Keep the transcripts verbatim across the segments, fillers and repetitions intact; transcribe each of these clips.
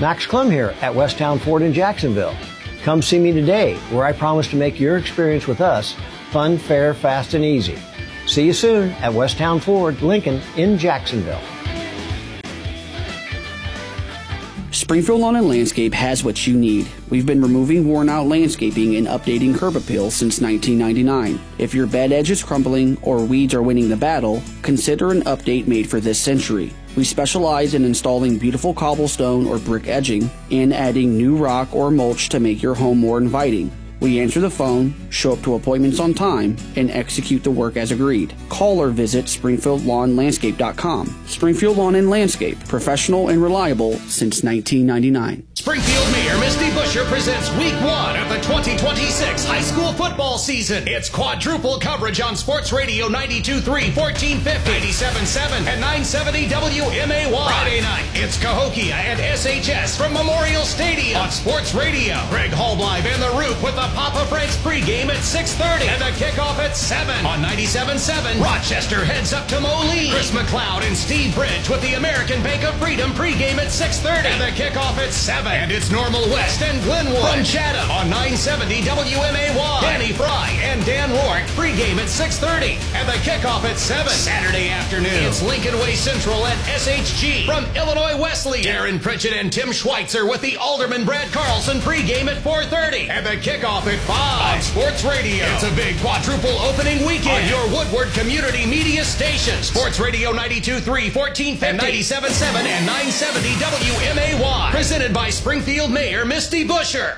Max Klum here at Westtown Ford in Jacksonville. Come see me today, where I promise to make your experience with us fun, fair, fast, and easy. See you soon at Westtown Ford, Lincoln in Jacksonville. Springfield Lawn and Landscape has what you need. We've been removing worn-out landscaping and updating curb appeal since nineteen ninety-nine. If your bed edge is crumbling or weeds are winning the battle, consider an update made for this century. We specialize in installing beautiful cobblestone or brick edging and adding new rock or mulch to make your home more inviting. We answer the phone, show up to appointments on time, and execute the work as agreed. Call or visit Springfield Lawn Landscape dot com. Springfield Lawn and Landscape, professional and reliable since nineteen ninety-nine. Springfield Mayor Misty Buscher presents week one of the twenty twenty-six high school football season. It's quadruple coverage on Sports Radio ninety-two point three, fourteen fifty, ninety-seven point seven, and nine seventy W M A Y. Friday night, it's Cahokia and S H S from Memorial Stadium on Sports Radio. Greg Hallblive and The Roop with the Papa Frank's pregame at six thirty and the kickoff at seven on ninety-seven point seven. Rochester heads up to Moline. Chris McLeod and Steve Bridge with the American Bank of Freedom pregame at six thirty and the kickoff at seven. And it's Normal West and Glenwood from Chatham on nine seventy W M A Y. Danny Fry and Dan Rourke pregame at six thirty and the kickoff at seven. Saturday afternoon, it's Lincoln Way Central and S H G from Illinois Wesleyan. Darren Pritchett and Tim Schweitzer with the Alderman Brad Carlson pregame at four thirty and the kickoff at five on Sports Radio. It's a big quadruple opening weekend on your Woodward Community Media station. Sports Radio ninety-two point three, fourteen fifty, ninety-seven point seven, and nine seventy W M A Y. Presented by Springfield Mayor Misty Buscher.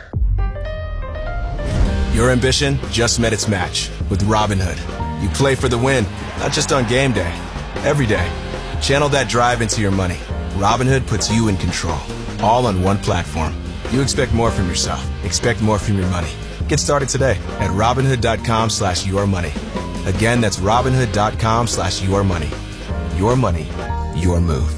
Your ambition just met its match with Robinhood. You play for the win, not just on game day, every day. Channel that drive into your money. Robinhood puts you in control, all on one platform. You expect more from yourself. Expect more from your money. Get started today at Robinhood.com slash your money. Again, that's Robinhood.com slash your money. Your money, your move.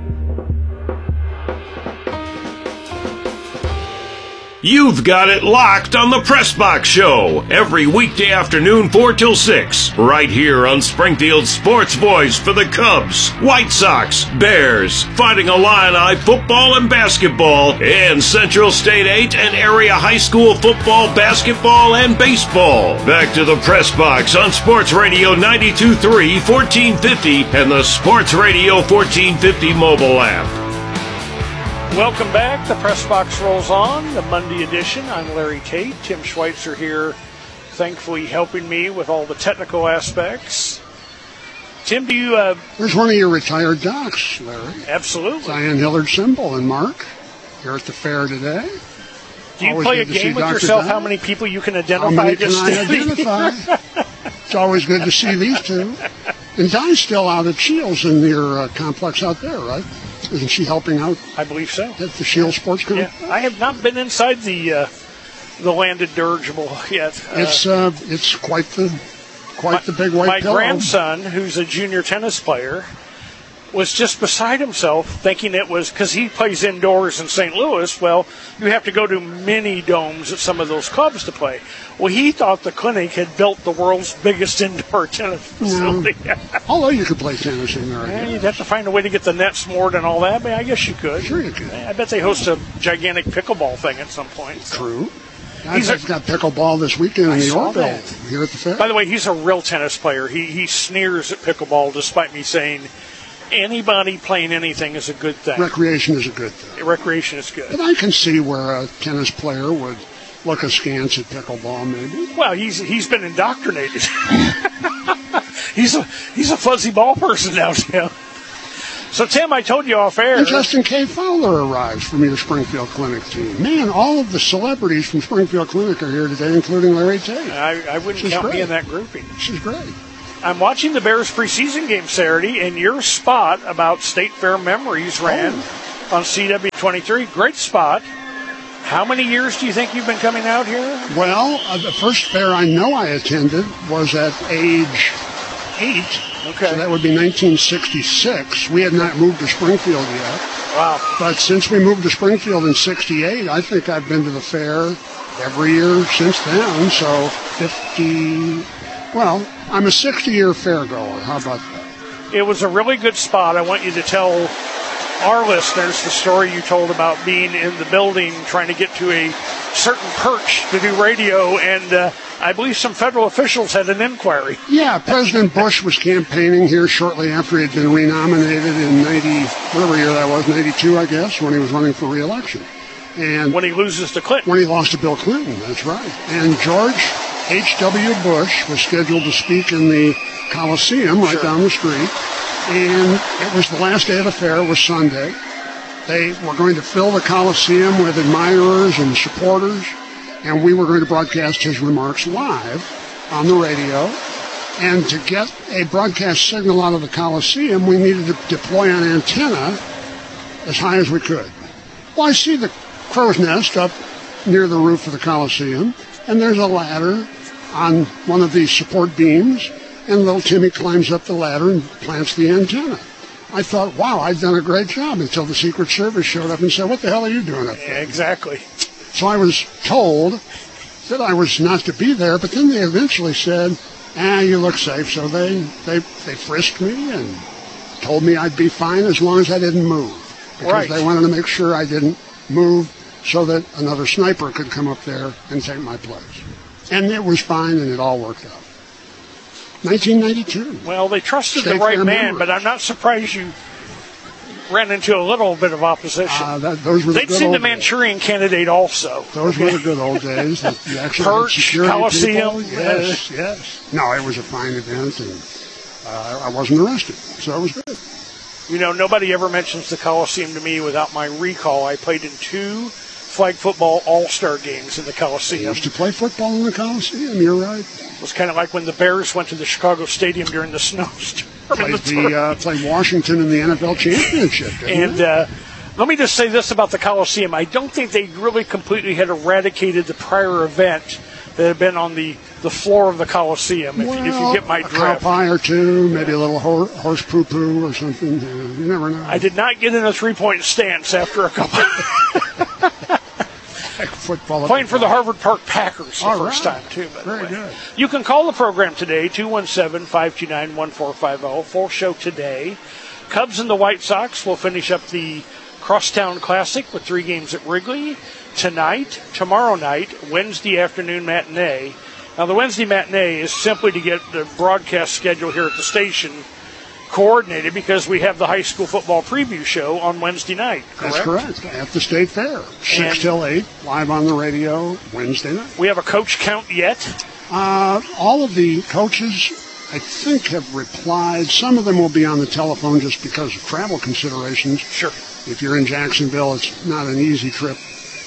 You've got it locked on the Press Box Show every weekday afternoon four till six, right here on Springfield's sports voice for the Cubs, White Sox, Bears, Fighting Illini football and basketball, and Central State eight and area high school football, basketball, and baseball. Back to the Press Box on Sports Radio ninety-two point three, fourteen fifty, and the Sports Radio fourteen fifty mobile app. Welcome back. The Press Box rolls on, the Monday edition. I'm Larry Tate. Tim Schweitzer here, thankfully helping me with all the technical aspects. Tim, do you... Uh, There's one of your retired docs, Larry. Absolutely. Diane Hillard Symbol and Mark here at the fair today. Do you always play a game with Doctor yourself Diane. How many people you can identify? How many just can I identify? It's always good to see these two. And Di's still out at Shields in your uh, complex out there, right? Isn't she helping out? I believe so. At the Shields Sports Complex? Yeah, I have not been inside the uh, the landed dirigible yet. Uh, it's uh, it's quite the quite my, the big white My pillow. grandson, who's a junior tennis player, was just beside himself thinking it was because he plays indoors in Saint Louis. Well, you have to go to mini domes at some of those clubs to play. Well, he thought the clinic had built the world's biggest indoor tennis facility. No. Although you could play tennis in there. Yeah, you'd have to find a way to get the nets moored and all that, but I guess you could. Sure you could. I bet they host a gigantic pickleball thing at some point. So. True. He's I've got pickleball this weekend in the Yorkville here at the fair. By the way, he's a real tennis player. He he sneers at pickleball despite me saying anybody playing anything is a good thing. Recreation is a good thing. Recreation is good. But I can see where a tennis player would look askance at pickleball, maybe. Well, he's he's been indoctrinated. he's a he's a fuzzy ball person now, Tim. So, Tim, I told you off air. And Justin K. Fowler arrives from your Springfield Clinic team. Man, all of the celebrities from Springfield Clinic are here today, including Larry Tate. I, I wouldn't She's count great. me in that grouping. She's great. I'm watching the Bears preseason game Saturday, and your spot about State Fair memories ran oh. on C W twenty-three. Great spot. How many years do you think you've been coming out here? Well, uh, the first fair I know I attended was at age eight. Okay. So that would be nineteen sixty-six. We had not moved to Springfield yet. Wow. But since we moved to Springfield in sixty-eight, I think I've been to the fair every year since then. So fifty, well, I'm a sixty-year fair goer. How about that? It was a really good spot. I want you to tell our listeners the story you told about being in the building trying to get to a certain perch to do radio, and uh, I believe some federal officials had an inquiry. Yeah, President Bush was campaigning here shortly after he had been renominated in ninety, whatever year that was, ninety-two, I guess, when he was running for re-election. And when he loses to Clinton. When he lost to Bill Clinton, that's right. And George H W. Bush was scheduled to speak in the Coliseum right Sure. down the street. And it was the last day of the fair. It was Sunday. They were going to fill the Coliseum with admirers and supporters, and we were going to broadcast his remarks live on the radio. And to get a broadcast signal out of the Coliseum, we needed to deploy an antenna as high as we could. Well, I see the crow's nest up near the roof of the Coliseum, and there's a ladder on one of these support beams, and little Timmy climbs up the ladder and plants the antenna. I thought, wow, I've done a great job, until the Secret Service showed up and said, what the hell are you doing up there? Yeah, exactly. So I was told that I was not to be there, but then they eventually said, ah, you look safe. So they, they, they frisked me and told me I'd be fine as long as I didn't move. Because right. they wanted to make sure I didn't move so that another sniper could come up there and take my place. And it was fine, and it all worked out. nineteen ninety-two. Well, they trusted State the right Fair man, memories. but I'm not surprised you ran into a little bit of opposition. Uh, that, those were the They'd good seen the old days. Manchurian Candidate also. Those were the good old days. That you actually had Perch, security Coliseum. people. Yes, yes. No, it was a fine event, and uh, I wasn't arrested, so it was good. You know, nobody ever mentions the Coliseum to me without my recall. I played in two flag football all-star games in the I Coliseum. used to play football in the Coliseum, you're right. It was kind of like when the Bears went to the Chicago Stadium during the snowstorm. in Played, the the, uh, played Washington in the N F L championship, didn't And it? uh, let me just say this about the Coliseum. I don't think they really completely had eradicated the prior event that had been on the, the floor of the Coliseum, if, well, you, if you get my a cow drift. pie or two, maybe a little ho- horse poo-poo or something. You, know, you never know. I did not get in a three-point stance after a couple. Football Playing for the Harvard Park Packers the All first right. time, too, by the Very way. good. You can call the program today, two one seven, five two nine, one four five zero. Full show today. Cubs and the White Sox will finish up the Crosstown Classic with three games at Wrigley tonight, tomorrow night, Wednesday afternoon matinee. Now, the Wednesday matinee is simply to get the broadcast schedule here at the station coordinated, because we have the high school football preview show on Wednesday night, correct? That's correct. At the State Fair, six And- till eight, live on the radio Wednesday night. We have a coach count yet? Uh, all of the coaches, I think, have replied. Some of them will be on the telephone just because of travel considerations. Sure. If you're in Jacksonville, it's not an easy trip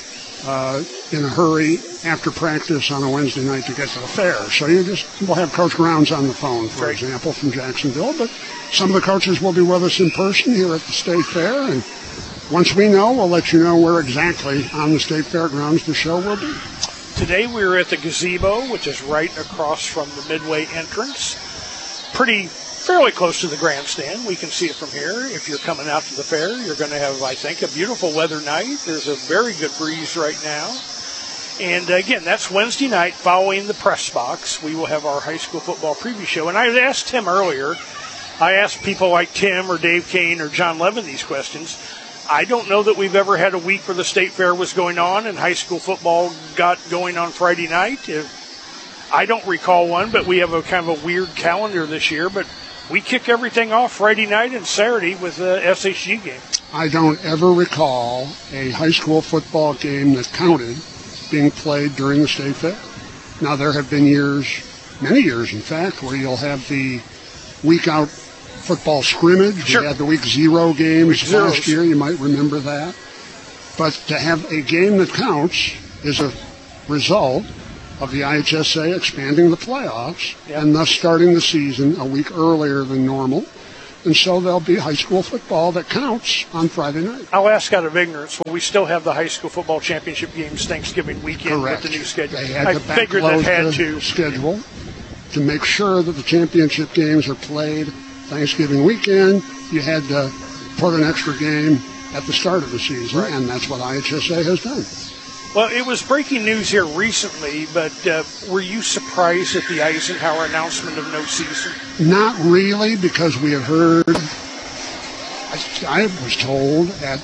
uh, in a hurry after practice on a Wednesday night to get to the fair. So you just will have Coach Grounds on the phone, for Right. example, from Jacksonville. But some of the coaches will be with us in person here at the State Fair. And once we know, we'll let you know where exactly on the State Fairgrounds the show will be. Today we were at the gazebo, which is right across from the Midway entrance. Pretty, fairly close to the grandstand. We can see it from here. If you're coming out to the fair, you're going to have, I think, a beautiful weather night. There's a very good breeze right now. And again, that's Wednesday night following the press box. We will have our high school football preview show. And I had asked Tim earlier, I asked people like Tim or Dave Kane or John Levin these questions. I don't know that we've ever had a week where the state fair was going on and high school football got going on Friday night. If, I don't recall one, but we have a kind of a weird calendar this year. But we kick everything off Friday night and Saturday with the S H G game. I don't ever recall a high school football game that counted being played during the State Fair. Now, there have been years, many years, in fact, where you'll have the week out football scrimmage. Sure. We had the week zero games Week zeros. last year. You might remember that. But to have a game that counts is a result of the I H S A expanding the playoffs Yep. and thus starting the season a week earlier than normal. And so there'll be high school football that counts on Friday night. I'll ask out of ignorance, will we still have the high school football championship games Thanksgiving weekend Correct. with the new schedule? They had I to figured that backload had the to. schedule to make sure that the championship games are played Thanksgiving weekend. You had to put an extra game at the start of the season, Right. and that's what I H S A has done. Well, it was breaking news here recently, but uh, were you surprised at the Eisenhower announcement of no season? Not really, because we had heard, I I was told at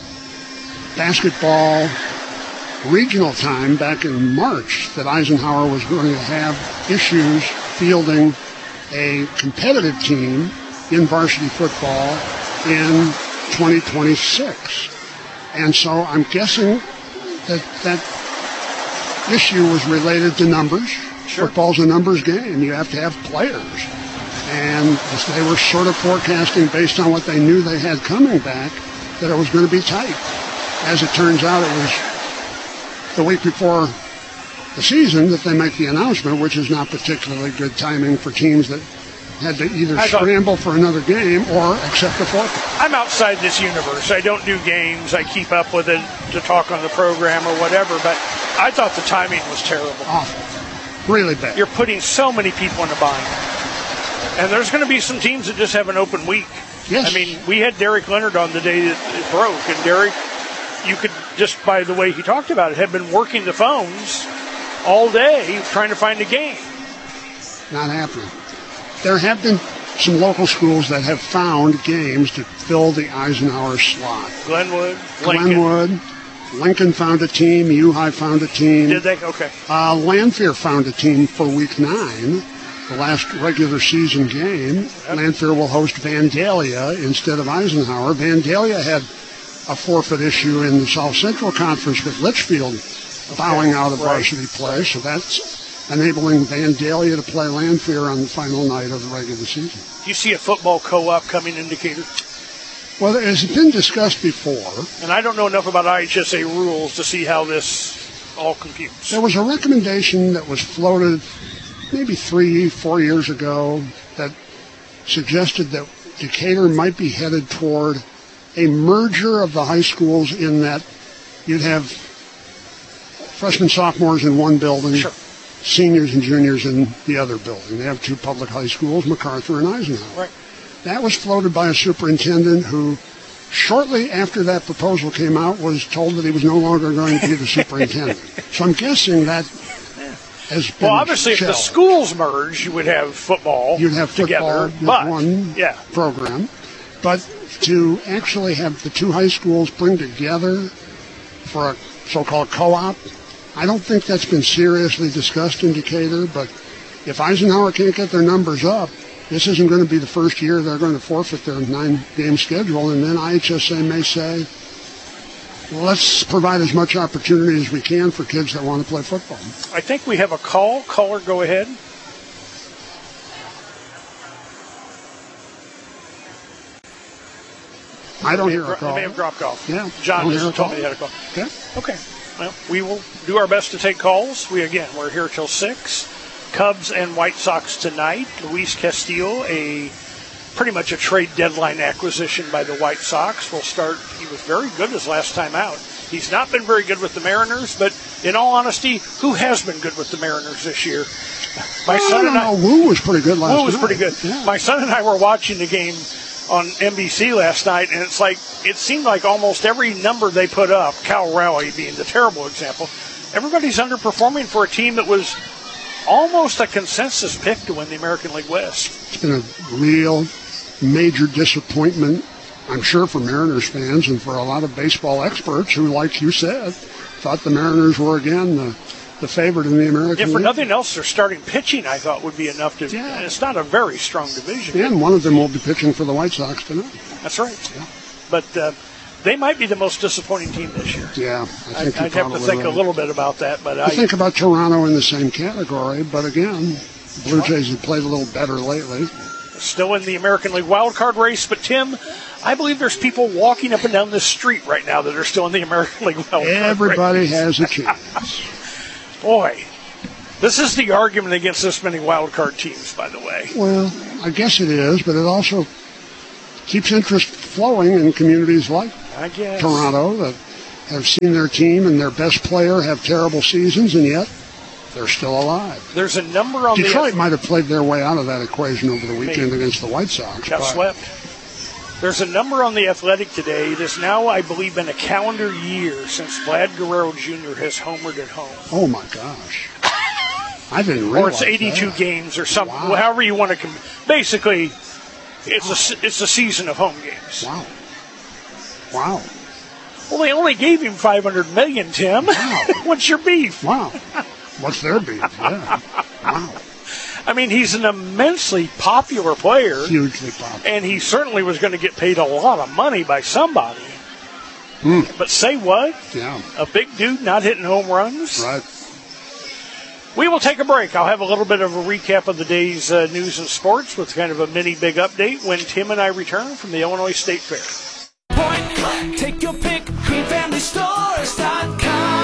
basketball regional time back in March that Eisenhower was going to have issues fielding a competitive team in varsity football in twenty twenty-six. And so I'm guessing that that issue was related to numbers. Sure. Football's a numbers game. You have to have players. And they were sort of forecasting based on what they knew they had coming back that it was going to be tight. As it turns out, it was the week before the season that they make the announcement, which is not particularly good timing for teams that had to either I scramble for another game or accept a forfeit. I'm outside this universe. I don't do games. I keep up with it to talk on the program or whatever, but I thought the timing was terrible. Awful. Really bad. You're putting so many people in a bind. And there's going to be some teams that just have an open week. Yes. I mean, we had Derek Leonard on the day that it broke, and Derek, you could, just by the way he talked about it, had been working the phones all day trying to find a game. Not happening. There have been some local schools that have found games to fill the Eisenhower slot. Glenwood, Lincoln. Glenwood, Lincoln found a team, U High found a team. Did they? Okay. Uh, Lanphier found a team for week nine. The last regular season game, yep. Lanphier will host Vandalia instead of Eisenhower. Vandalia had a forfeit issue in the South Central Conference with Litchfield okay. bowing out of right. varsity play, so that's enabling Vandalia to play Lanphier on the final night of the regular season. Do you see a football co-op coming in Decatur? Well, it has been discussed before. And I don't know enough about I H S A rules to see how this all computes. There was a recommendation that was floated maybe three, four years ago that suggested that Decatur might be headed toward a merger of the high schools in that you'd have freshmen, sophomores in one building, sure. seniors and juniors in the other building. They have two public high schools, MacArthur and Eisenhower. Right. That was floated by a superintendent who, shortly after that proposal came out, was told that he was no longer going to be the superintendent. So I'm guessing that has been well, obviously, shelved. If the schools merge, you would have football You'd have football together, with but, one yeah. program. But to actually have the two high schools bring together for a so-called co-op, I don't think that's been seriously discussed in Decatur. But if Eisenhower can't get their numbers up, this isn't going to be the first year they're going to forfeit their nine-game schedule, and then I H S A may say, let's provide as much opportunity as we can for kids that want to play football. I think we have a call. Caller, go ahead. I don't hear a call. You may have dropped off. Yeah. John just told me he had a call. Okay. Okay. Well, we will do our best to take calls. We, again, we're here till six. Cubs and White Sox tonight. Luis Castillo, a pretty much a trade deadline acquisition by the White Sox, will start. He was very good his last time out. He's not been very good with the Mariners, but in all honesty, who has been good with the Mariners this year? My well, son I don't and I. know. Wu was pretty good last night. Wu was pretty good. Yeah. My son and I were watching the game on N B C last night, and it's like it seemed like almost every number they put up, Cal Raleigh being the terrible example, everybody's underperforming for a team that was almost a consensus pick to win the American League West. It's been a real major disappointment, I'm sure, for Mariners fans and for a lot of baseball experts who, like you said, thought the Mariners were again the, the favorite in the American If for League. nothing else, their starting pitching, I thought, would be enough to. Yeah. And it's not a very strong division. Yeah, and one of them will be pitching for the White Sox tonight. That's right. Yeah. But uh, they might be the most disappointing team this year. Yeah, I think I'd, you're I'd have to think right. a little bit about that. But I I think about Toronto in the same category, but again, the Blue Jays have played a little better lately. Still in the American League wild card race, but Tim, I believe there's people walking up and down this street right now that are still in the American League wild card race. Everybody has a chance. Boy, this is the argument against this many wild card teams, by the way. Well, I guess it is, but it also keeps interest flowing in communities like I guess. Toronto that have seen their team and their best player have terrible seasons, and yet they're still alive. There's a number on Detroit the... might have played their way out of that equation over the weekend Maybe. against the White Sox. Got swept. There's a number on the Athletic today. It has now, I believe, been a calendar year since Vlad Guerrero Junior has homered at home. Oh, my gosh. I didn't realize Or it's eighty-two that. games or something. Wow. However you want to... Com- basically, it's a, it's a season of home games. Wow. Wow. Well, they only gave him five hundred million dollars, Tim. Wow. What's your beef? Wow. What's their beef? Yeah. Wow. I mean, he's an immensely popular player. Hugely popular. And he certainly was going to get paid a lot of money by somebody. Mm. But say what? Yeah. A big dude not hitting home runs? Right. We will take a break. I'll have a little bit of a recap of the day's uh, news and sports with kind of a mini big update when Tim and I return from the Illinois State Fair. Point, take your pick, green family stores dot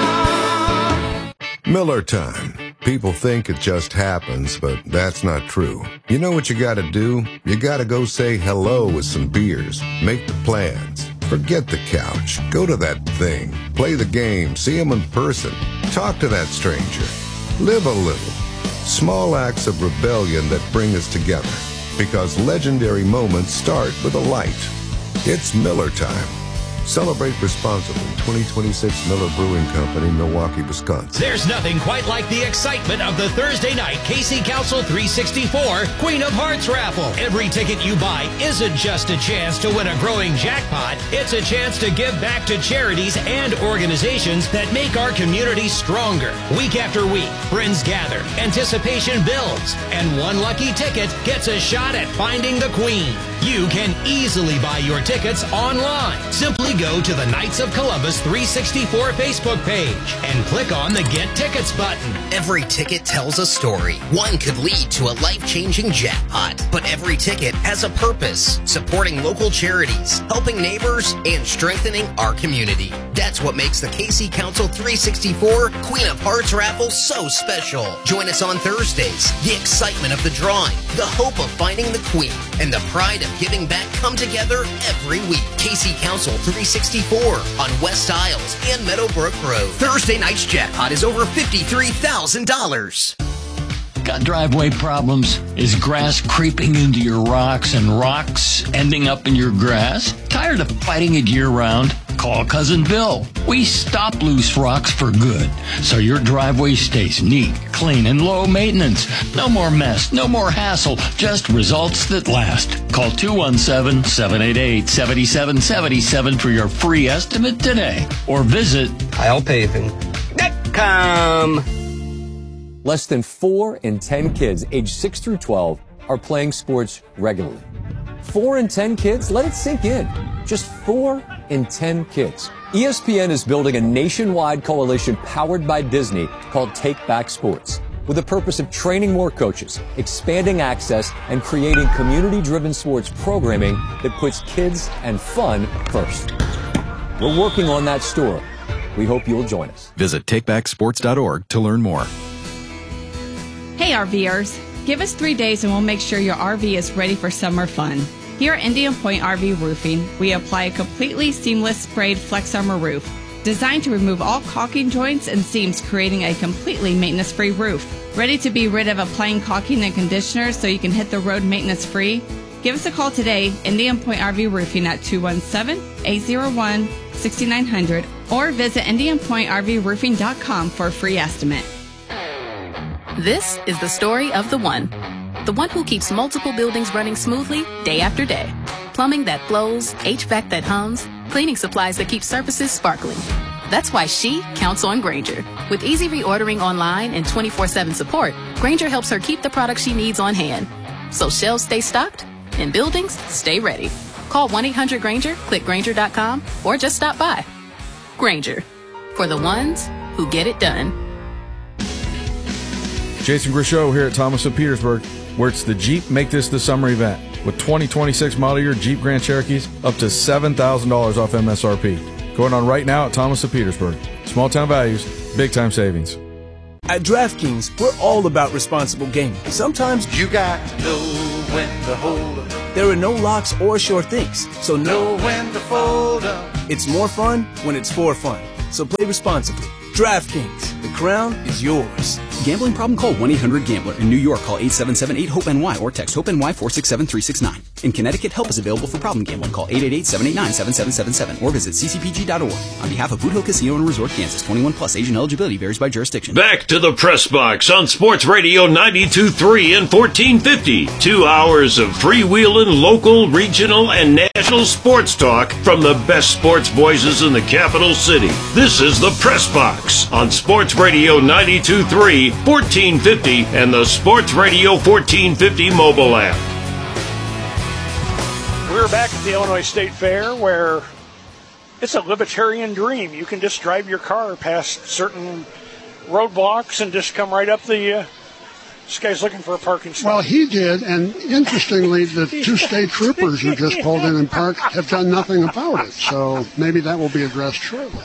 com. Miller time. People think it just happens, but that's not true. You know what you gotta do? You gotta go say hello with some beers. Make the plans. Forget the couch. Go to that thing. Play the game. See them in person. Talk to that stranger. Live a little. Small acts of rebellion that bring us together. Because legendary moments start with a light. It's Miller time. Celebrate responsibly. twenty twenty-six Miller Brewing Company, Milwaukee, Wisconsin. There's nothing quite like the excitement of the Thursday night K C Council three sixty-four Queen of Hearts raffle. Every ticket you buy isn't just a chance to win a growing jackpot. It's a chance to give back to charities and organizations that make our community stronger. Week after week, friends gather, anticipation builds, and one lucky ticket gets a shot at finding the Queen. You can easily buy your tickets online. Simply go to the Knights of Columbus three sixty-four Facebook page and click on the Get Tickets button. Every ticket tells a story. One could lead to a life-changing jackpot, but every ticket has a purpose, supporting local charities, helping neighbors, and strengthening our community. That's what makes the K C Council three sixty-four Queen of Hearts raffle so special. Join us on Thursdays. The excitement of the drawing, the hope of finding the Queen, and the pride of giving back come together every week. K C Council three sixty-four on West Isles and Meadowbrook Road. Thursday night's jackpot is over fifty-three thousand dollars. Got driveway problems? Is grass creeping into your rocks and rocks ending up in your grass? Tired of fighting it year-round? Call Cousin Bill. We stop loose rocks for good, so your driveway stays neat, clean, and low maintenance. No more mess, no more hassle, just results that last. Call two one seven, seven eight eight, seven seven seven seven for your free estimate today, or visit Kyle Paving dot com. Less than four in ten kids aged six through twelve are playing sports regularly. Four in ten kids? Let it sink in. Just four in ten kids. E S P N is building a nationwide coalition powered by Disney called Take Back Sports, with the purpose of training more coaches, expanding access, and creating community-driven sports programming that puts kids and fun first. We're working on that story. We hope you'll join us. Visit take back sports dot org to learn more. Hey RVers, give us three days and we'll make sure your R V is ready for summer fun. Here at Indian Point R V Roofing, we apply a completely seamless sprayed Flex Armor roof, designed to remove all caulking joints and seams, creating a completely maintenance-free roof. Ready to be rid of applying caulking and conditioner so you can hit the road maintenance-free? Give us a call today, Indian Point R V Roofing at two one seven, eight zero one, six nine zero zero, or visit indian point r v roofing dot com for a free estimate. This is the story of the one. The one who keeps multiple buildings running smoothly day after day. Plumbing that flows, H V A C that hums, cleaning supplies that keep surfaces sparkling. That's why she counts on Grainger. With easy reordering online and twenty-four seven support, Grainger helps her keep the products she needs on hand. So shelves stay stocked and buildings stay ready. Call one eight hundred Grainger, click Grainger dot com, or just stop by. Grainger, for the ones who get it done. Jason Grishow here at Thomas of Petersburg, where it's the Jeep Make This the Summer event. With twenty twenty-six model year Jeep Grand Cherokees up to seven thousand dollars off M S R P. Going on right now at Thomas of Petersburg. Small town values, big time savings. At DraftKings, we're all about responsible gaming. Sometimes you got to know when to hold up. There are no locks or sure things, so know when to fold up. It's more fun when it's for fun. So play responsibly. DraftKings, the crown is yours. Gambling problem? Call one eight hundred gambler. In New York, call eight seven seven eight hope N Y or text HOPE-N Y four six seven three six nine. In Connecticut, help is available for problem gambling. Call eight eight eight, seven eight nine, seven seven seven seven or visit c c p g dot org. On behalf of Boot Hill Casino and Resort, Kansas, twenty-one plus, age and eligibility varies by jurisdiction. Back to the Press Box on Sports Radio ninety-two point three and fourteen fifty. Two hours of freewheeling, local, regional, and national sports talk from the best sports voices in the capital city. This is the Press Box on Sports Radio ninety-two point three, fourteen fifty, and the Sports Radio fourteen fifty mobile app. We're back at the Illinois State Fair, where it's a libertarian dream. You can just drive your car past certain roadblocks and just come right up the... Uh, this guy's looking for a parking spot. Well, he did, and interestingly, the two state troopers who just pulled in and parked have done nothing about it, so maybe that will be addressed shortly.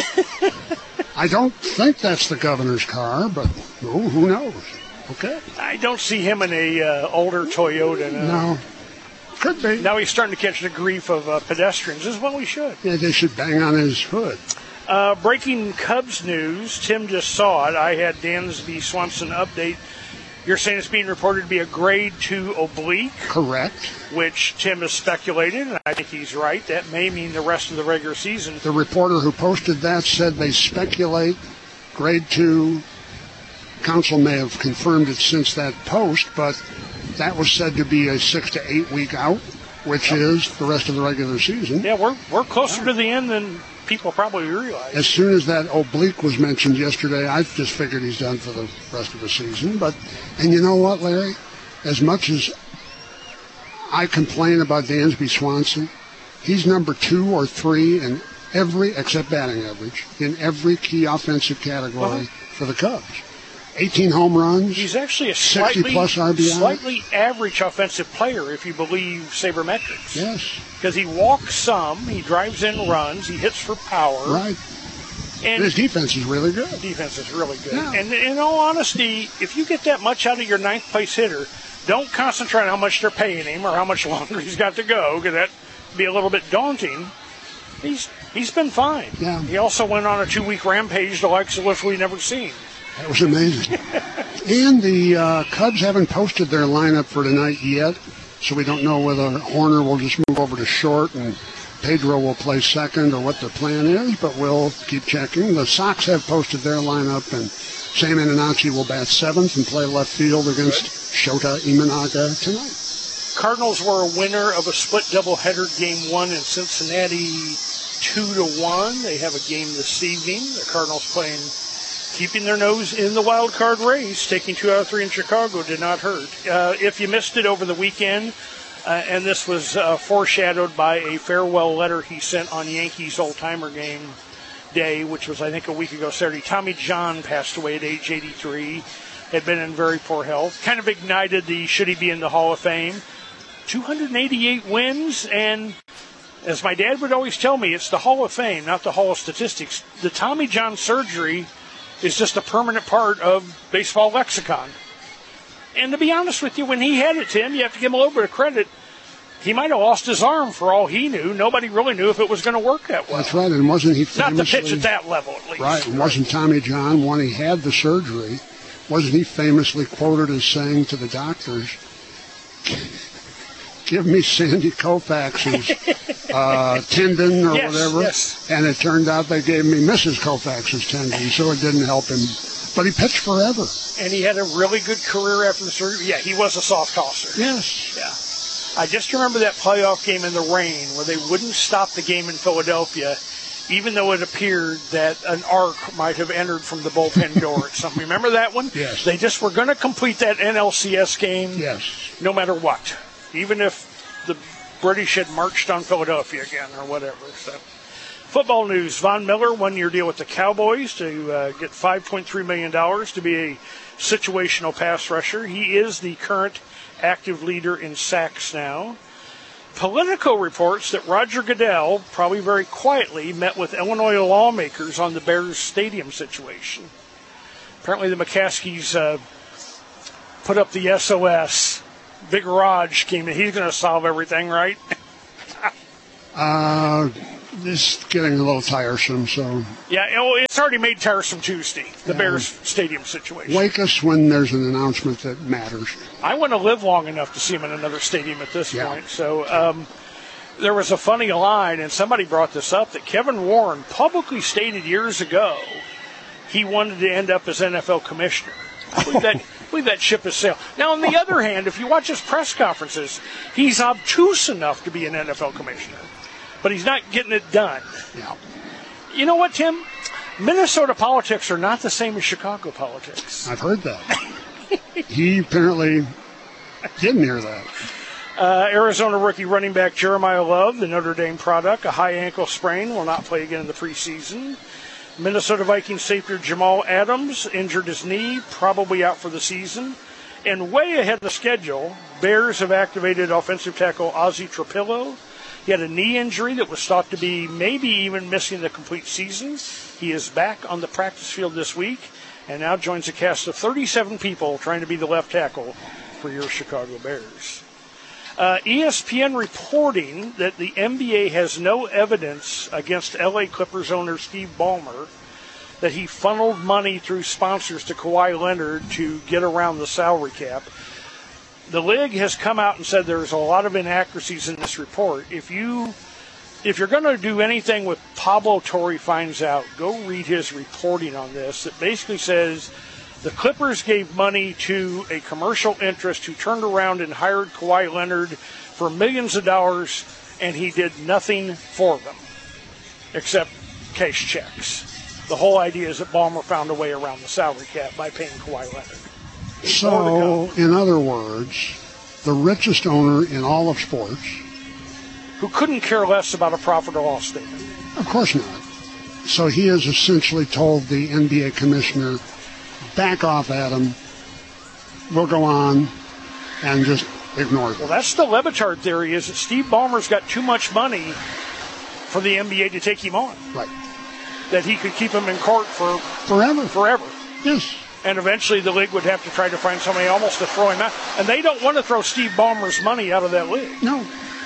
I don't think that's the governor's car, but oh, who knows? Okay. I don't see him in a uh, older Toyota. No. no. Could be. Now he's starting to catch the grief of uh, pedestrians, as well he should. Yeah, they should bang on his hood. Uh, breaking Cubs news. Tim just saw it. I had Dansby Swanson update. You're saying it's being reported to be a grade two oblique. Correct. Which Tim has speculated, and I think he's right. That may mean the rest of the regular season. The reporter who posted that said they speculate grade two. Council may have confirmed it since that post, but that was said to be a six to eight week out, which yep. is the rest of the regular season. Yeah, we're we're closer yeah. to the end than people probably realize. As soon as that oblique was mentioned yesterday, I just figured he's done for the rest of the season. But, and you know what, Larry? As much as I complain about Dansby Swanson, he's number two or three in every, except batting average, in every key offensive category uh-huh. for the Cubs. eighteen home runs. He's actually a slightly, sixty plus R B I. Slightly average offensive player, if you believe sabermetrics. Yes. Because he walks some, he drives in runs, he hits for power. Right. And his defense is really good. Defense is really good. Yeah. And in all honesty, if you get that much out of your ninth place hitter, don't concentrate on how much they're paying him or how much longer he's got to go, because that'd be a little bit daunting. He's he's been fine. Yeah. He also went on a two-week rampage the likes of which we've never seen. That was amazing. And the uh, Cubs haven't posted their lineup for tonight yet, so we don't know whether Horner will just move over to short and Pedro will play second or what their plan is, but we'll keep checking. The Sox have posted their lineup, and Sam Anannachi will bat seventh and play left field against Shota Imanaga tonight. Cardinals were a winner of a split doubleheader game one in Cincinnati, two to one. They have a game this evening. The Cardinals playing... keeping their nose in the wild card race, taking two out of three in Chicago did not hurt. Uh, if you missed it over the weekend, uh, and this was uh, foreshadowed by a farewell letter he sent on Yankees old-timer game day, which was, I think, a week ago Saturday. Tommy John passed away at age eighty-three, had been in very poor health. Kind of ignited the should he be in the Hall of Fame. two hundred eighty-eight wins, and as my dad would always tell me, it's the Hall of Fame, not the Hall of Statistics. The Tommy John surgery is just a permanent part of baseball lexicon. And to be honest with you, when he had it, Tim, you have to give him a little bit of credit. He might have lost his arm for all he knew. Nobody really knew if it was going to work that well. That's right, and wasn't he famously... Not to pitch at that level, at least. Right, and wasn't Tommy John, when he had the surgery, wasn't he famously quoted as saying to the doctors, give me Sandy Koufax's uh, tendon or yes, whatever. Yes. And it turned out they gave me Missus Koufax's tendon, so it didn't help him. But he pitched forever. And he had a really good career after the surgery. Yeah, he was a soft tosser. Yes. Yeah. I just remember that playoff game in the rain where they wouldn't stop the game in Philadelphia, even though it appeared that an arc might have entered from the bullpen door at some. Remember that one? Yes. They just were going to complete that N L C S game yes. no matter what, even if the British had marched on Philadelphia again or whatever. So, football news. Von Miller, one-year deal with the Cowboys to uh, get five point three million dollars to be a situational pass rusher. He is the current active leader in sacks now. Politico reports that Roger Goodell, probably very quietly, met with Illinois lawmakers on the Bears stadium situation. Apparently the McCaskies uh, put up the S O S. Big Raj came in. He's going to solve everything, right? uh, This is getting a little tiresome, so... Yeah, it's already made tiresome Tuesday, the Yeah. Bears stadium situation. Wake us when there's an announcement that matters. I want to live long enough to see him in another stadium at this Yeah. point. So um, there was a funny line, and somebody brought this up, that Kevin Warren publicly stated years ago he wanted to end up as N F L commissioner. I believe that, I believe that ship has sailed. Now, on the other hand, if you watch his press conferences, he's obtuse enough to be an N F L commissioner, but he's not getting it done. Yeah. You know what, Tim? Minnesota politics are not the same as Chicago politics. I've heard that. He apparently didn't hear that. Uh, Arizona rookie running back Jeremiah Love, the Notre Dame product, a high ankle sprain, will not play again in the preseason. Minnesota Vikings safety Jamal Adams injured his knee, probably out for the season. And way ahead of schedule, Bears have activated offensive tackle Ozzie Trapillo. He had a knee injury that was thought to be maybe even missing the complete season. He is back on the practice field this week and now joins a cast of thirty-seven people trying to be the left tackle for your Chicago Bears. Uh, E S P N reporting that the N B A has no evidence against L A Clippers owner Steve Ballmer that he funneled money through sponsors to Kawhi Leonard to get around the salary cap. The league has come out and said there's a lot of inaccuracies in this report. If you, if you're going to do anything with Pablo Torre finds out, go read his reporting on this. It basically says the Clippers gave money to a commercial interest who turned around and hired Kawhi Leonard for millions of dollars, and he did nothing for them except cash checks. The whole idea is that Ballmer found a way around the salary cap by paying Kawhi Leonard. So, in other words, the richest owner in all of sports, who couldn't care less about a profit or loss statement. Of course not. So he has essentially told the N B A commissioner, back off, Adam. We'll go on and just ignore Well, them. that's the Levitard theory, is that Steve Ballmer's got too much money for the N B A to take him on. Right. That he could keep him in court for forever. Forever. Yes. And eventually the league would have to try to find somebody almost to throw him out. And they don't want to throw Steve Ballmer's money out of that league. No.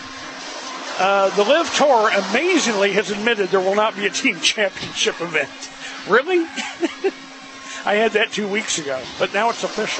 Uh, the Live Tour amazingly has admitted there will not be a team championship event. Really? I had that two weeks ago, but now it's official.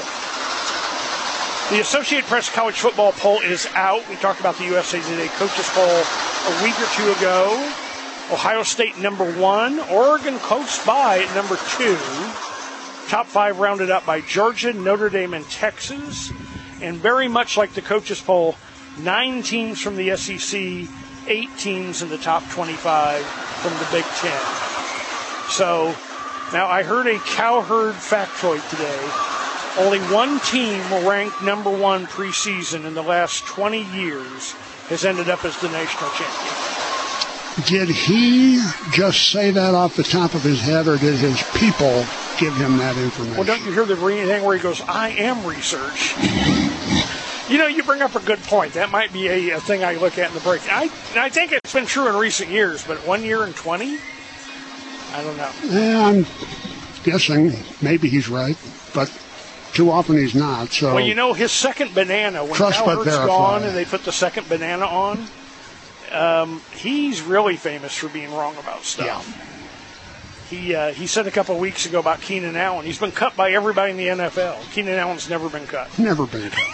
The Associated Press College Football poll is out. We talked about the U S A Today coaches poll a week or two ago. Ohio State number one, Oregon close by at number two. Top five rounded out by Georgia, Notre Dame, and Texas. And very much like the coaches poll, nine teams from the S E C, eight teams in the top twenty-five from the Big Ten. So, now I heard a Cowherd factoid today. Only one team ranked number one preseason in the last twenty years has ended up as the national champion. Did he just say that off the top of his head, or did his people give him that information? Well, don't you hear the thing where he goes, I am research? You know, you bring up a good point. That might be a, a thing I look at in the break. I I think it's been true in recent years, but one year in twenty? I don't know. Yeah, I'm guessing maybe he's right, but too often he's not. So well, you know, his second banana, when Trust but Cowherd's verify. gone and they put the second banana on, um, he's really famous for being wrong about stuff. Yeah. He uh, he said a couple of weeks ago about Keenan Allen. He's been cut by everybody in the N F L. Keenan Allen's never been cut. Never been cut.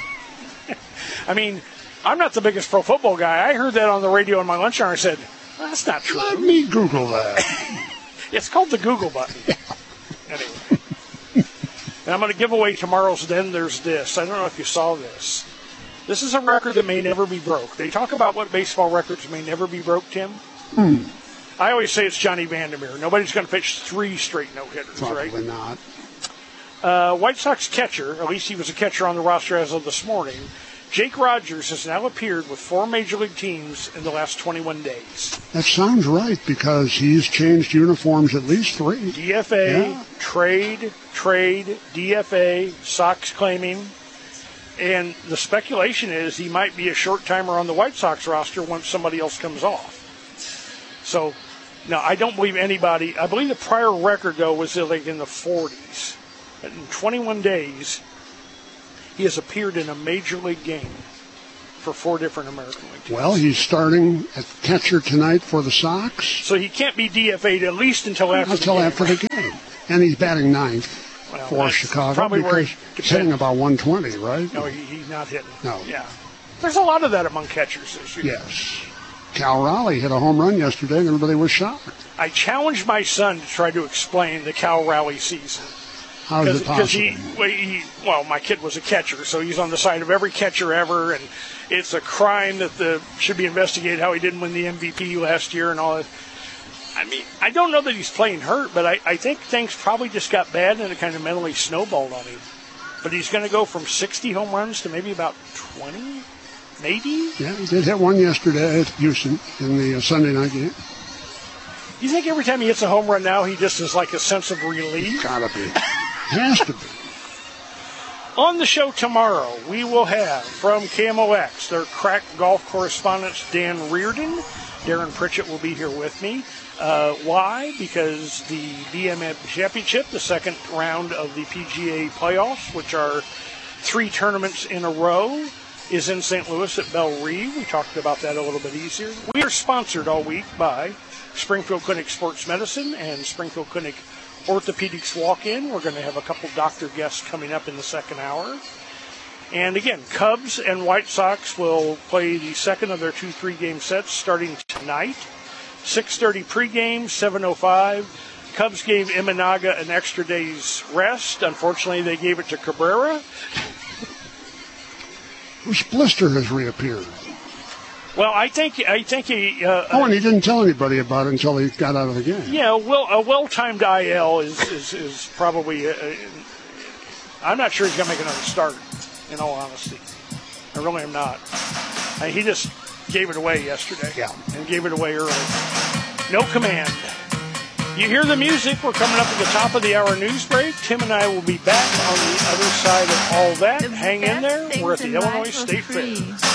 I mean, I'm not the biggest pro football guy. I heard that on the radio in my lunch hour. I said, well, that's not true. Let me Google that. It's called the Google button. Anyway. And I'm going to give away tomorrow's Then There's This. I don't know if you saw this. This is a record that may never be broke. They talk about what baseball records may never be broke, Tim. Hmm. I always say it's Johnny Vandermeer. Nobody's going to pitch three straight no-hitters, Probably right? not. Uh, White Sox catcher, at least he was a catcher on the roster as of this morning, Jake Rogers has now appeared with four major league teams in the last twenty-one days. That sounds right, because he's changed uniforms at least three. D F A, Yeah. trade, trade, D F A, Sox claiming. And the speculation is he might be a short-timer on the White Sox roster once somebody else comes off. So, now, I don't believe anybody, I believe the prior record, though, was like in the forties. In twenty-one days, he has appeared in a major league game. for four different American League teams. Well, he's starting at catcher tonight for the Sox. So he can't be D F A'd at least until after until the game. after the game. And he's batting ninth well, for Chicago probably because where he he's hitting about one twenty, right? No, he, he's not hitting. No. Yeah. There's a lot of that among catchers this year. Yes. Cal Raleigh hit a home run yesterday, and everybody was shocked. I challenged my son to try to explain the Cal Raleigh season. How is it possible? He, well, he, well, my kid was a catcher, so he's on the side of every catcher ever, and it's a crime that the should be investigated how he didn't win the M V P last year and all that. I mean, I don't know that he's playing hurt, but I, I think things probably just got bad and it kind of mentally snowballed on him. But he's going to go from sixty home runs to maybe about twenty, maybe? Yeah, he did hit one yesterday at Houston in the uh, Sunday night game. You think every time he hits a home run now, he just is like a sense of relief? Gotta be. Has to be. On the show tomorrow, we will have from K M O X, their crack golf correspondent, Dan Reardon. Darren Pritchett will be here with me. Uh, why? Because the B M F Championship, the second round of the P G A playoffs, which are three tournaments in a row, is in Saint Louis at Belle Reve. We talked about that a little bit easier. We are sponsored all week by Springfield Clinic Sports Medicine and Springfield Clinic Orthopedics Walk-In. We're going to have a couple doctor guests coming up in the second hour. And again, Cubs and White Sox will play the second of their two three-game sets starting tonight. six thirty pregame, seven oh five. Cubs gave Imanaga an extra day's rest. Unfortunately, they gave it to Cabrera. Whose blister has reappeared? Well, I think I think he. Uh, oh, and he didn't tell anybody about it until he got out of the game. Yeah, well, a well-timed I L is is, is probably. Uh, I'm not sure he's going to make another start. In all honesty, I really am not. I mean, he just gave it away yesterday. Yeah, and gave it away early. No command. You hear the music. We're coming up at the top of the hour news break. Tim and I will be back on the other side of all that. Hang in there. We're at the Illinois State Fair.